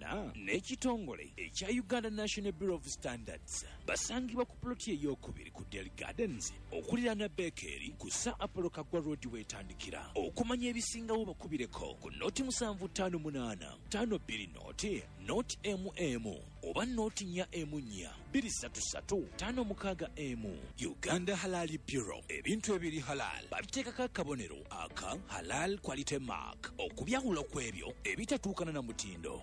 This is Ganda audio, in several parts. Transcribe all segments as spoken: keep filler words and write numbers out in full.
Era n'ekitongole ekya Uganda National Bureau of Standards basangibwa ku ploti ey'okubiri ku Delhi Gardens okuliraana Bakery ku Sir Apollo Kagwa Road wetandikira. Okumanya ebisingawo bakubireko ku noti musanvu ttaano munaana ttaano bbiri noti noti M M oba noti nnya M nnya bbiri ssatu ssatu ttaano mukaaga M. Uganda Halal Bureau, ebintu ebiri halal babiteekako akabonero aka Halal Quality Mark okubyawula kw'ebyo ebitatuukana na mutindo.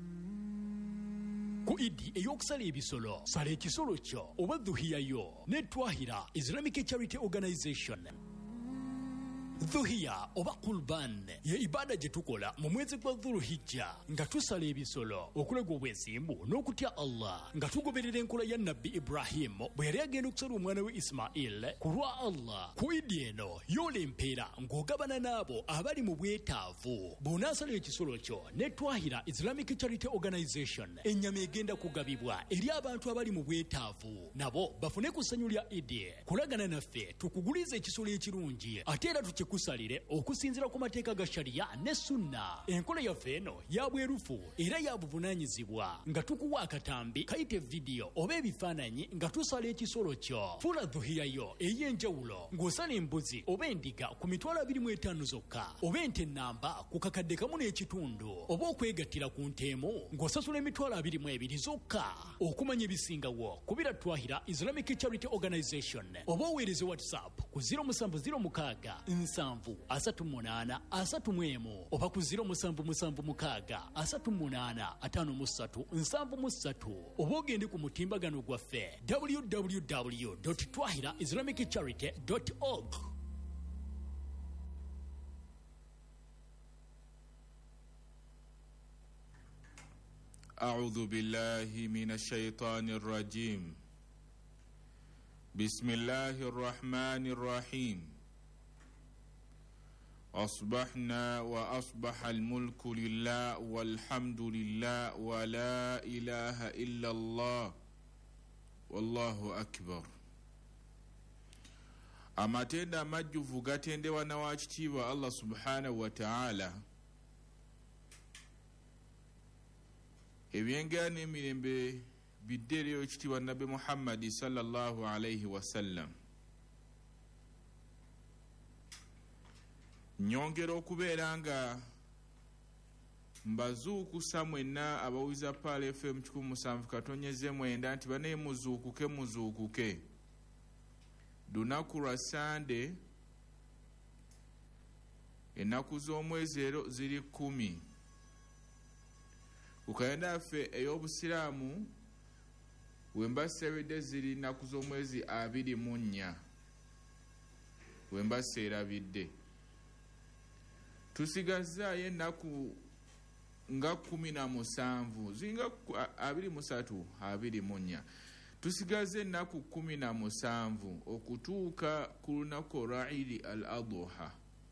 Ku Idi ey'okusala ebisolo sala ekisolo kyo oba dhuhiya yo ne Twahira Islamic Charity Organization. Dhuhiya oba Qurban ye ibada gye tukola mu mwezi gwa Dhulhijja nga tusala ebisolo okulega obwesimbu n'okutya Allah nga tugoberera enkola ya Nabbi Ibrahim bwe yali agenda okusala omwana we Ismail ku lwa Allah. Ku Idi eno yola empeera ng'ogabana n'abo abali mu bwetaavu. Bw'onaasala ekisolo kyo ne Twahira Islamic Charity Organization ennyama egenda kugabibwa eri abantu abali mu bwetaavu nabo bafune ku ssanyu lya Idi. Kulagana naffe tukuguliza ekisolo ekirungi ate era tuki kusalire okusinzira ku mateeka ga sharia ne sunna. Enkola yaffe eno ya bwerufu era ya buvunaanyizibwa nga tukuwa akatambi kayite video oba ebifaananyi nga tusala ekisolo kyo. Fula dhuhiya yo ey'enjawulo ng'osala embuzi oba endiga ku mitwalo abiri mu etaano zokka oba ente nnamba ku kakadde kamu n'ekitundu oba okwegattira ku nteemu ng'osasula emitwalo abiri mu ebiri zokka. Okumanya ebisingawo kubira Twahira Islamic Charity Organization oba oweereze WhatsApp ku zero musanvu zero mukaaga nsanvu asatu munaana asatu mu emu oba ku zero musanvu musanvu mukaaga asatu munaana ataano mu ssatu nsanvu mu ssatu oba ogende ku mutimbagano gwaffe w w w dot twahira islamic charity dot org. أعوذ بالله من الشيطان الرجيم. بسم الله الرحمن الرحيم. أصبحنا وأصبح الملك لله والحمد لله ولا إله إلا الله والله أكبر. amatenda amajjuvu gatendewa na wakitiibwa Allah subhanahu wa ta'ala. Ebyengera n'emirembe bidde eri ekitiibwa Nabbi Muhammad sallallahu alayhi wa sallam. Nyongera okubeera nga mbazuukusa mwenna abawiza Paal F M kikumi musanvu katonyeze mwenda nti banaye muzuukuke muzuukuke. Lunaku lwa Sande ennaku z'omwezi ero ziri kumi. Ku kalenda yaffe ey'Obusiraamu wemba sebedde ziri nnaku z'omwezi abiri mu nnya wemba seerabidde. Tusigazaayo ennaku nga kumi na musanvu zinga abiri mu ssatu abiri mu nnya. Tusigaze ennaku kumi na musanvu okutuuka ku lunaku olwa Eid al-Adha.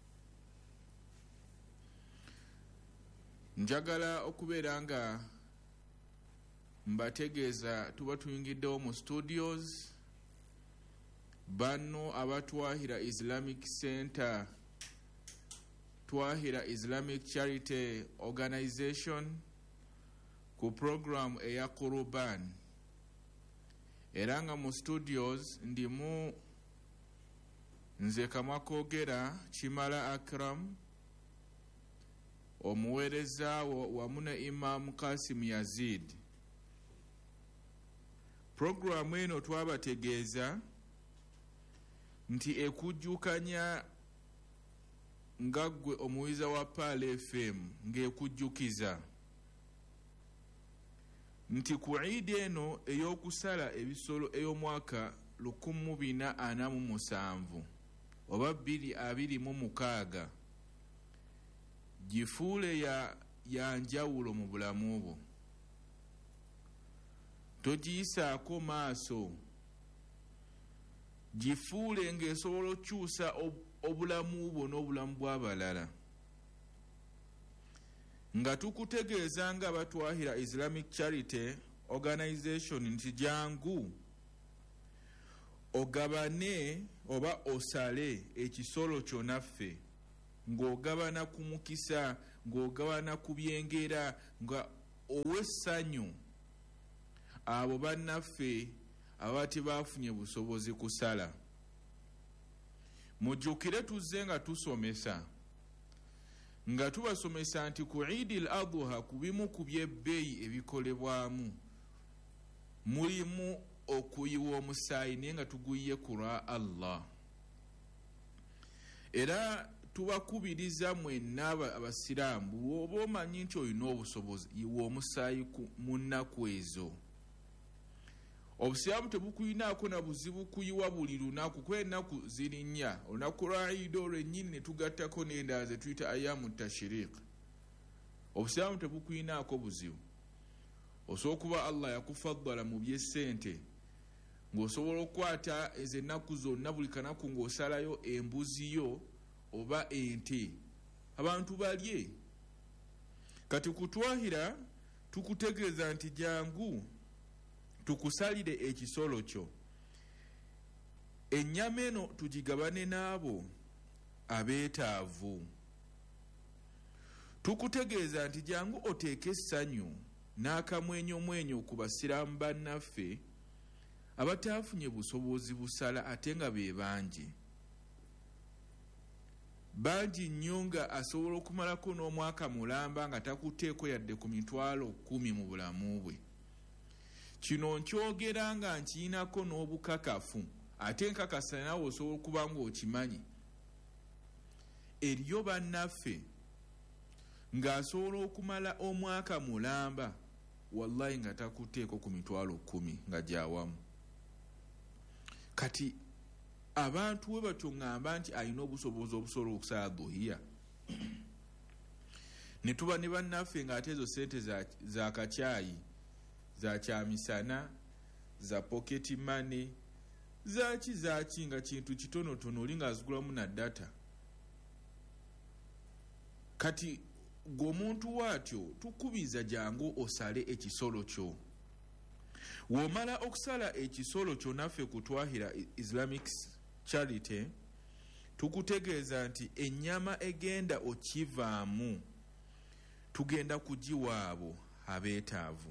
Njagala okubeera nga mbategeeza tuba tuyingiddewo mu studios banno abatwahira Islamic Center, Twahira Islamic Charity Organization ku program eya Qurban. Era nga mu studios ndimu nze Kamakogera Kimala Akram, omuweereza wamu ne Imam Qasim Yazid. Programu eno twabategeeza nti ekujjukanya nga ggwe omuwiza wa Paal F M ng'ekujjukiza nti ku Eid eno ey'okusala ebisolo ey'omwaka lukumi bina ana mu musanvu oba bbiri abiri mu mukaaga gifuule ya ya njawulo mu bulamu bwo. Togiyisaako maaso, gifuule ng'esobola okukyusa obulamu bwo n'obulamu bw'abalala. Nga tukutegeeza nga batwahira Islamic Charity Organization nti jangu ogabane oba osale ekisolo kyo naffe, ng'ogabana ku mukisa, ng'ogabana ku byengera, nga ow'essanyu abo bannaffe abati bafunye busobozi kusala. Mujjukire tuzze nga tusomesa nga tubasomesa nti ku Eid al-Adha ku bimu ku byebbeeyi ebikolebwamu mulimu okuyiwa omusaayi naye nga tuguyiye ku lwa Allah. Era tubakubiriza mwenna abasiraamu bw'oba omanyi nti olina obusobozi yiwa omusaayi mu nnaku ezo. Obusiraamu tebukuyinaako na buzibu kuyiwa buli lunaku kuba ennaku ziri nnya. Olunaku lwa Eid olwennyini ne tugattako n'endala ze tuyita ayyamu tashriq. Obusiraamu tebukuyinaako buzibu. Osobola okuba Allah yakufaddala mu by'essente ng'osobola okukwata ezo ennaku zonna buli kanaku ng'osalayo embuzi yo oba ente abantu balye. Kati kutwahira tukutegeeza nti jangu tukusalire ekisolo kyo, ennyama eno tugigabane n'abo abeetaavu. Tukutegeeza nti jangu oteeke essanyu n'akamwenyomwenyo ku basiraamu bannaffe abataafunye busobozi busala ate nga be bangi bangi nnyo nga asobola okumalako n'omwaka mulamba nga takuteeko yadde ku mitwalo kumi mu bulamu bwe. Kino nkyogera nga nkiinako n'obukakafu ate nkakasa naawe osobola okuba ng'okimanyi. Eriyo bannaffe ng'asobola okumala omwaka mulamba wallahi nga takuteeko ku mitwalo kumi nga gyawamu. Kati abantu we batyo ngamba nti alina obusobozi obusobola okusala dhuhiya ne tuba ne bannaffe ng'ate ezo sente za, za kacyayi za kyamisana za pocket money zaki zaki nga kintu kitonotono oli ng'azigulamu na data. Kati gw'omuntu waatyo tukubiza jangu osale ekisolo kyo. Womala okusala ekisolo kyo naffe kutwahira Islamic Charity tukutegeeza nti ennyama egenda okivaamu tugenda kugiwaabo abeetaavu.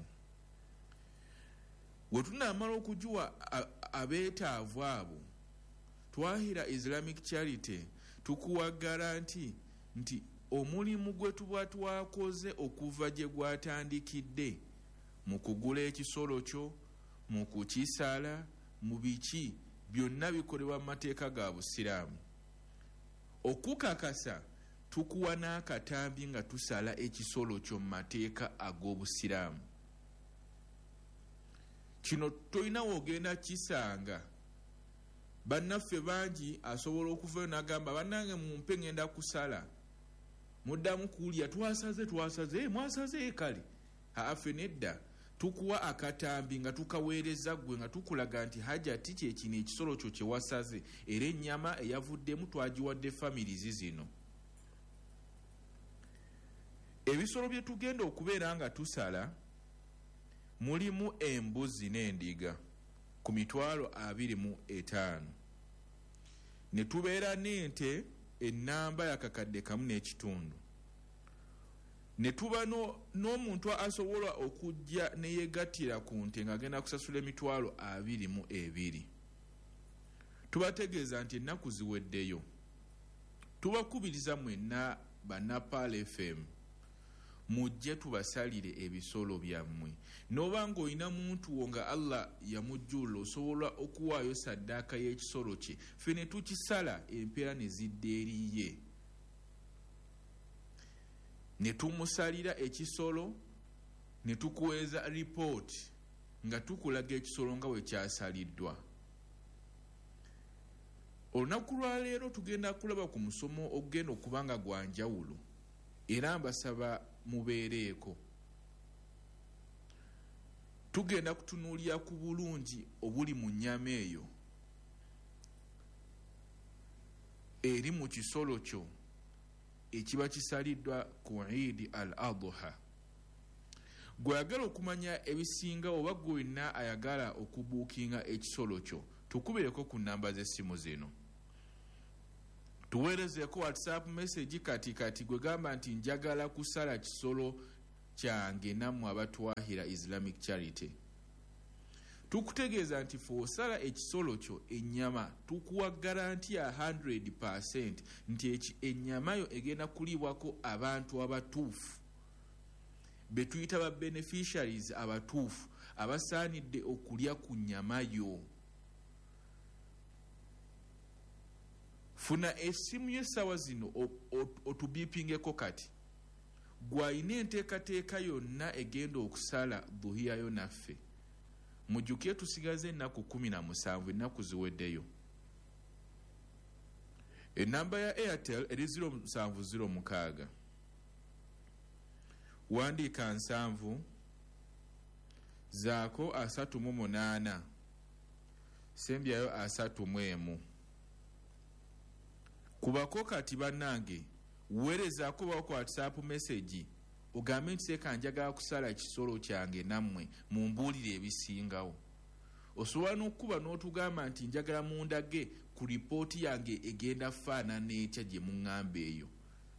We tunaamala okugiwa abeetaavu abo twahira Islamic Charity tukuwaggala nti nti omulimu gwe tuba twakoze okuva gye gwatandikidde mu kugula ekisolo kyo, mu kukisala, mu biki byonna bikolebwa mu mateeka ga Busiraamu. Okukakasa tukuwa n'akatambi nga tusala ekisolo kyo mu mateeka ag'Obusiraamu. Kino tolina wogenda kisanga bannaffe bangi asobola okuvayo n'agamba bannange mumpe ngenda kusala. Muddamu kuulya twasaze twasaze mwasaze kale affe nedda tukuwa akatambi nga tukaweereza gwe nga tukulaga nti hajati kye kino ekisolo kyo kye wasaze era ennyama eyavuddemu twagiwadde famirizi zino. Ebisolo bye tugenda okubeera nga tusala mulimu embuzi n'endiga ku mitwalo abiri mu etaano ne tubeera n'ente ennamba yakakadde kamu n'ekitundu ne tuba n'omuntu asobola okujja ne yeegattira ku nte ng'agenda kusasula emitwalo abiri mu ebiri. Tubategeeza nti ennaku ziweddeyo. Tubakubiriza mwenna bannapaala F M mujje tubasalire ebisolo byammwe. N'oba ng'olina muntu wo nga Allah yamujjula osobola okuwaayo saddaaka y'ekisolo kye ffe ne tukisala empeera ne zidda eriye ne tumusalira ekisolo ne tukuweeza ripooti nga tukulaga ekisolo nga bwe kyasaliddwa. Olunaku lwa leero tugenda kulaba ku musomo ogenda okuba nga gwa njawulo era mbasaba mubeereeko. Tugenda kutunuulira ku bulungi obuli mu nnyama eyo eri mu kisolo kyo ekiba kisaliddwa ku Eid al-Adha. Gwe ayagala okumanya ebisinga oba gwe wenna ayagala okubuukinga ekisolo kyo tukubireko ku nnamba z'essimu zino. Tuweerezeeko WhatsApp message kati kati gwe gamba nti njagala kusala kisolo kyange nammwe abatwahira Islamic Charity. Tukutegeeza nti fosala ekisolo kyo ennyama tukuwa garanti ya one hundred percent nti ennyama yo egenda kulibwako abantu abatuufu be tuyita ba beneficiaries abatuufu abasaanidde okulya ku nnyama yo. Funa essimu y'essaawa zino otubipingeko kati gw'alina enteekateeka yonna egenda okusala dhuhiyayo naffe. Mujjuke tusigaze ennaku kumi na musanvu ennaku ziweddeyo. Ennamba ya Airtel eri zero seven zero six. Wandiika nsanvu zaako asatu mu munaana sembyayo asatu mu emu. Kubako kati bannange weerezaako bawo ku WhatsApp message ogambe nti seeka njagala kusala ekisolo kyange nammwe mumbuulire ebisingawo. Osobola n'okuba n'otugamba nti njagala mundage ku lipooti yange egenda faanana etya gye muŋŋamba eyo.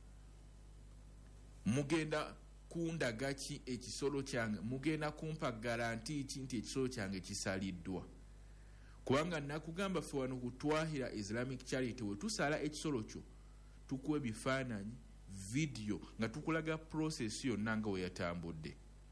Mugenda kundaga ki ekisolo kyange, mugenda kumpa garanti ki nti ekisolo kyange kisaliddwa. Kubanga nakugamba ffe wano kutwahira Islamic Charity we tusala ekisolo kyo tukuwa ebifaananyi video nga tukulaga process yonna nga we yatambudde.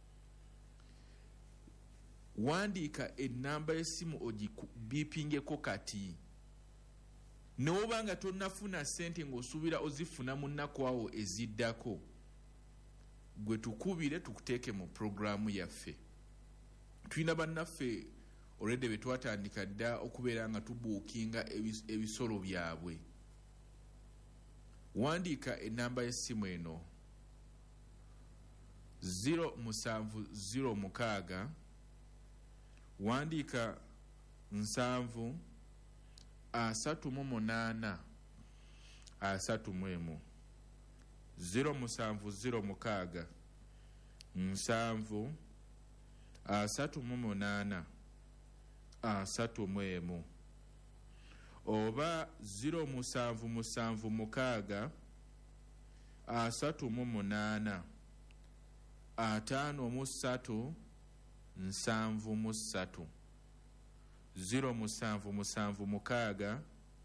Wandiika ennamba y'essimu ogibipingeko kati. N'oba nga tonnafuna ssente ng'osuubira ozifuna mu nnaku awo eziddako, gwe tukubire tukuteeke mu programu yaffe. Tulina bannaffe olwedde be twatandika dda okubeera nga tubuukinga ebisolo byabwe. Wandiika ennamba y'essimu eno zero seven zero six. Wandiika nsanvu asatu mu munaana asatu mu emu. zero seven zero six nsanvu asatu mu munaana asatu mu emu. Oba zero musanvu musanvu mukaaga asatu mu munaana ataano mu ssatu nsanvu mu ssatu. Zero musanvu musanvu mukaaga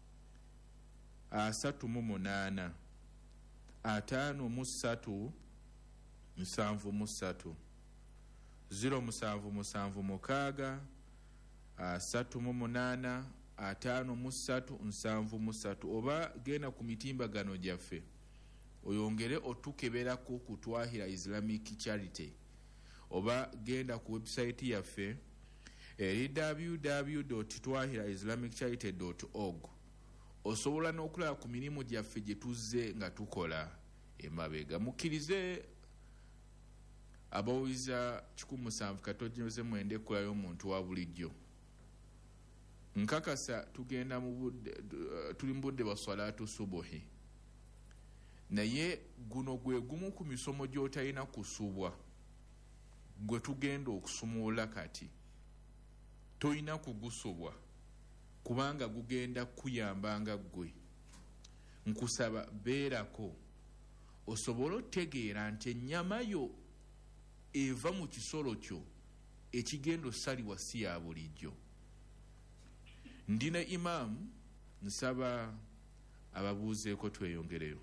asatu mu munaana ataano mu ssatu nsanvu mu ssatu. Zero musanvu musanvu mukaaga asatu mu munaana ataano mu ssatu nsanvu mu ssatu. Oba genda ku mitimbagano gyaffe oyongere otukeberako kutwahira Islamic Charity, oba genda ku website yaffe eri w w w dot twahira islamic charity dot org. Osobola n'okulaba ku mirimu gyaffe gye tuzze nga tukola emabega. Mukkirize abawuliza kikumi musanvu katojjeze mwenda ekkulayo omuntu wa bulijjo. Nkakasa tugenda mu budde, tuli mu budde bwa salatu subuhi, naye guno gwe gumu ku misomo gy'otalina kusubwa gwe tugenda okusumula kati. Toyina kugusubwa kubanga gugenda kuyambanga ggwe. Nkusaba beerako osobola otegeera nti ennyama yo eva mu kisolo kyo ekigenda osalibwa si ya bulijjo. Ndina Imam, nsaba ababuuzeeko tweyongereyo.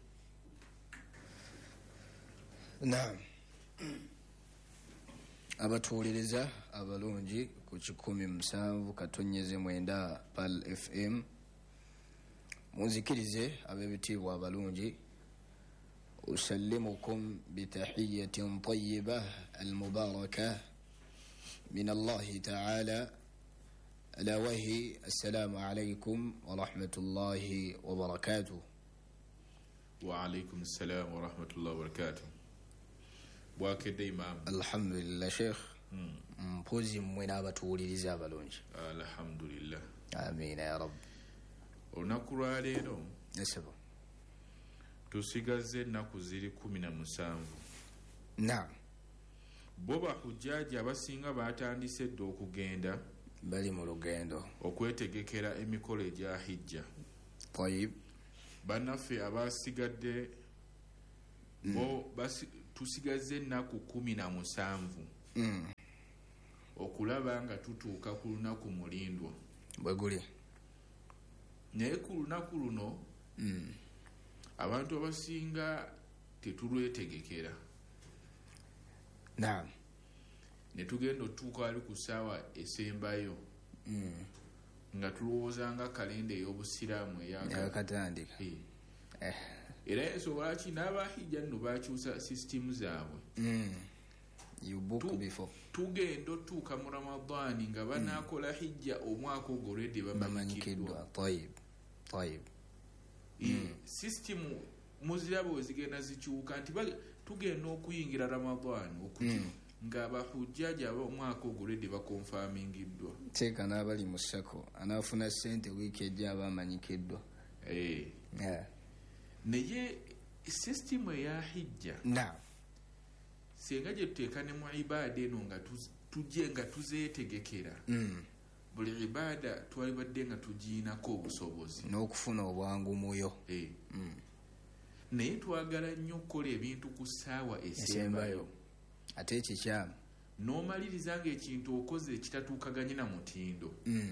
Naam. Abatuuliriza abalungi ku kikumi musanvu katonyeze mwenda Pal F M, munzikirize ab'ebitiibwa abalungi. أسلمكم بتحية طيبة المباركة من الله تعالى ألا وهي السلام عليكم ورحمة الله وبركاته. وعليكم السلام ورحمة الله وبركاته. Bwakede Imam. Alhamdulillah Sheikh. Mpozi mwena abatuuliriza abalungi. Alhamdulillah. Amina ya Rabb. Olunaku lwa leero nesebo tusigaze ennaku ziri kumi na musanvu. Naam. Bo bahujjaaji abasinga baatandise dda okugenda bali mu lugendo okwetegekera emikolo egya hijja. Tayyib. Bannaffe abasigadde bo basi tusigaze ennaku kumi na musanvu mm. okulaba nga tutuuka ku lunaku mulindwa bwe guli. naye ku lunaku luno mm. abantu abasinga tetulwetegekera. naam. ne tugenda otuuka wali ku ssaawa esembayo mm. nga tulowooza nga kalenda ey'obusiraamu eyakatandika. eh. era ensobola ki n'abahijja nno bakyusa sisitimu zaabwe. mm. you book tu, before tugenda otuuka mu ramadaani nga banaakola mm. hijja omwaka ogwo olwedde bamanyikiddwa. tayib tayib. mm. sisitimu muziraba we zigenda zikyuka nti tugenda okuyingira ramadaani okuti mm. ng'abahujjaja omwaka ogwo olwedde bakonfamingiddwa. teeka n'abali mu ssako anaafuna ssente wiiki ejja aba amanyikiddwa. eh. yeah. naye sisitimu eya hijja na singa gye tuteeka ne mu ibaada eno nga tujje nga tuzeetegekera mm. buli ibaada twalibadde nga tugiinako obusobozi n'okufuna obwangu muyo. eh. mm. naye twagala nnyo okukola ebintu ku ssaawa esembayo ate ekikyamu n'omaliriza ng'ekintu okoze ekitatuukaganye na mutindo. mm.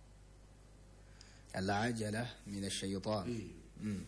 alajala min ashaitan. eh. mm.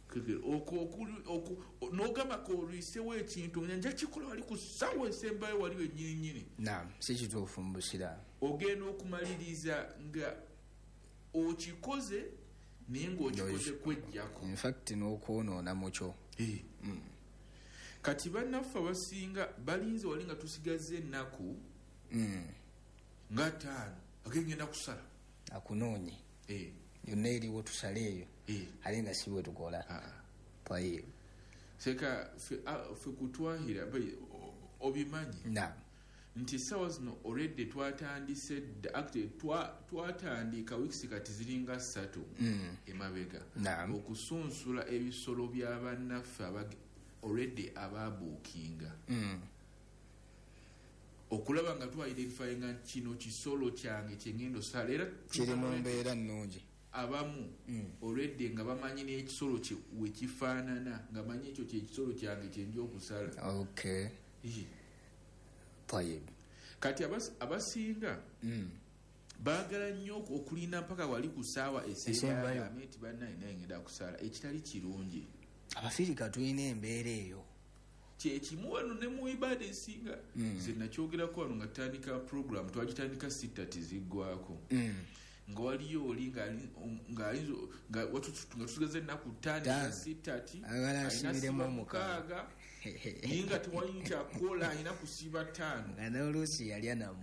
n'ogamba ko olwisewo ekintu nja kikola wali ku ssaawa esembayo wali wennyininyini. naam si kituufu mu busiraamu. ogenda okumaliriza nga okikoze naye ng'okikoze kwejjako. in fact n'okwonoona mukyo. eh. mm. kati bannaffe abasinga balinze wali nga tusigaze ennaku mm. nga ttaano agengenda kusala akunoonye eh. yonna eriwo tusale eyo eh. ale nga si bwe tukola. tayib. seka ffe kutwahira obimanyi naam nti sawa zino already twatandise actually twatandika wiikisi kati ziringa ssatu mm. emabega naam okusunsula ebisolo by'abannaffe already ababuukinga mm. okulaba nga twa-identifyinga kino kisolo kyange kyengendo osala era kiri mu mbeera nnungi. abamu mm. already nga bamanyi n'ekisolo wekifaanana nga manyi ekyo kyekisolo kyange kyenja okusala. okay. tayib. kati abas, abasinga mm. baagala nnyo okulinda mpaka wali ku ssaawa esembayo nti bannaye naye ngenda kusala ekitali kirungi. abafirika tulina embeera eyo kyekimu wano ne mu ibaada esinga mm. ze nakyogerako wano nga tutandika program twagitandika sita tiziggwako mm. nga waliyo oli nga tusigazza ennaku tandika sitati alasibiremu omukaaga naye nga tewali kyakola alina kusiiba ttaano nga n'oluusi yalya namu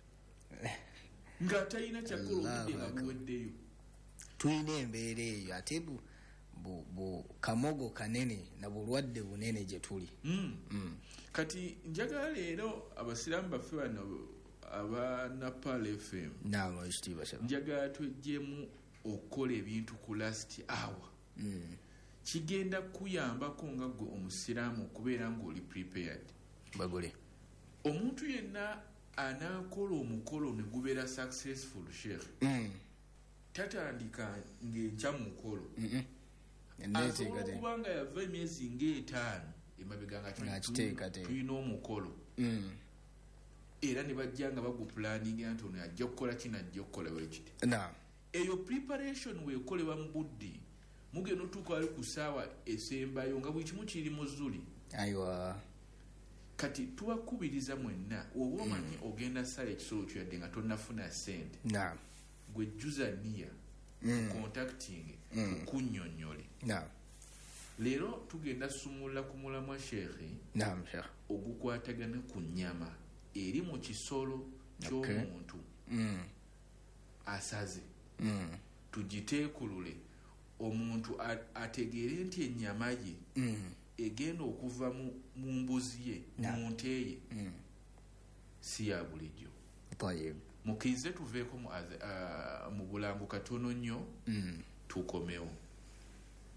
nga talina kyakola obudde nga buweddeyo. tulina embeera eyo ate bu, bu kamogo kanene na bulwadde bunene gye tuli. mm. mm. kati njagala leero abasiraamu baffe bano aba Napal F M naam ekitiibwa kyabo njagala twejjemu okukola ebintu ku last hour. mm. kigenda kuyambako nga gwe omusiraamu okubeera ng'oli prepared. bagule omuntu yenna anaakola omukolo ne gubeera successful sheikh mm. tatandika ng'enkya mu mukolo. mm -mm. asobola okuba nga yava emyezi ng'etaano emabega nga tulina omukolo mm. era ne bajja nga bagupulaninga nti ono ajja kukola kino ajja kukola bwekiti. naam eyo preparation weekolebwa mu budde mugenda otuuka wali ku ssaawa esembayo nga buli kimu kiri mu zuli. aywa kati tubakubiriza mwenna oba omanyi mm. ogenda sala ekisolo kyo yadde nga tonnafuna ssente naam gwe jjuza niya mm. contacting mm. tukunnyonnyole. naam leero tugenda sumulula ku mulamwa sheekhe naam sheekh ogukwatagana ku nnyama eri mu kisolo ky'omuntu okay. mm. asaze mm. tugiteekulule omuntu ategeere nti ennyama ye mm. egenda okuva mu mbuzi ye mu nte ye mm. si ya bulijjo. tayib. mukirize tuveeko mu, uh, mu bulangu katono nnyo mm. tukomewo.